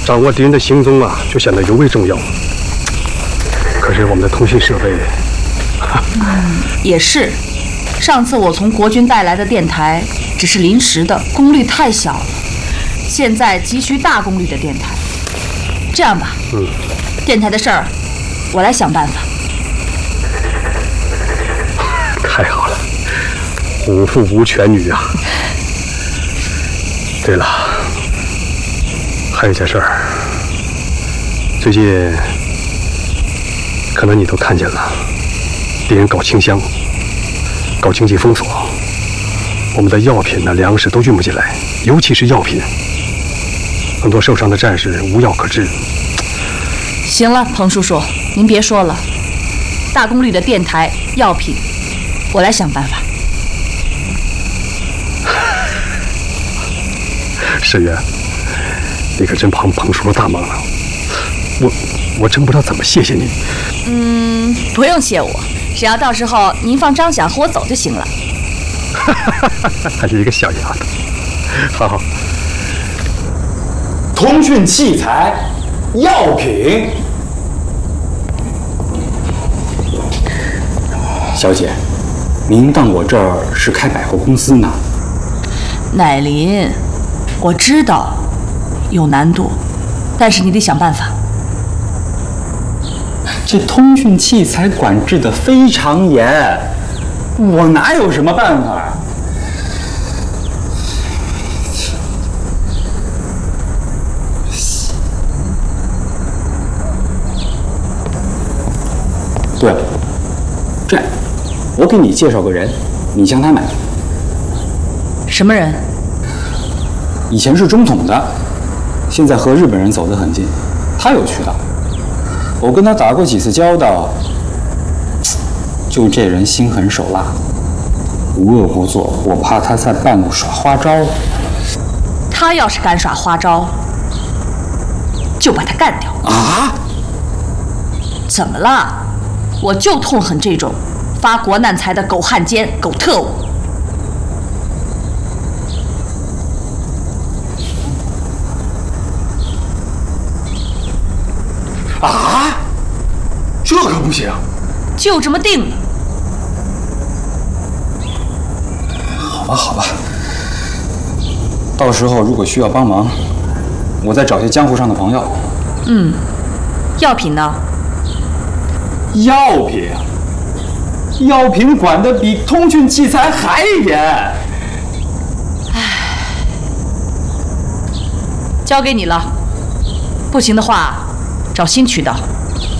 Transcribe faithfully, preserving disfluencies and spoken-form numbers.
掌握敌人的行踪啊，就显得尤为重要。可是我们的通讯设备， 嗯，也是。上次我从国军带来的电台只是临时的，功率太小了。现在急需大功率的电台。这样吧， 嗯， 电台的事儿我来想办法。 太好了，无父无犬女啊！对了，还有一件事儿，最近可能你都看见了，敌人搞清乡，搞经济封锁，我们的药品呢、粮食都运不进来，尤其是药品，很多受伤的战士无药可治。 行了，彭叔叔，您别说了，大功率的电台、药品，我来想办法。 沈月，你可真帮彭叔了大忙了，我我真不知道怎么谢谢你。 嗯，不用谢我，只要到时候您放张想和我走就行了。 还是一个小丫头，好好。 通讯器材、药品。小姐，您当我这儿是开百货公司呢？ 乃林，我知道有难度，但是你得想办法。 这通讯器材管制的非常严，我哪有什么办法啊？对了，这样，我给你介绍个人，你向他买。 什么人？ 以前是中统的，现在和日本人走得很近，他有渠道。我跟他打过几次交道，就这人心狠手辣，无恶不作，我怕他在半路耍花招。 他要是敢耍花招，就把他干掉。 啊？ 怎么了？我就痛恨这种发国难财的狗汉奸、狗特务。 啊？这可不行！ 就这么定了。 好吧，好吧。到时候如果需要帮忙，我再找些江湖上的朋友。 嗯，药品呢？ 药品，药品管得比通讯器材还严。 唉，交给你了。不行的话，找新渠道。